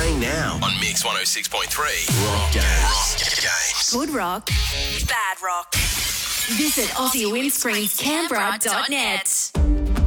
Playing now on Mix 106.3. Rock Games. Good rock, bad rock. Visit AussieWindscreensCanberra.net.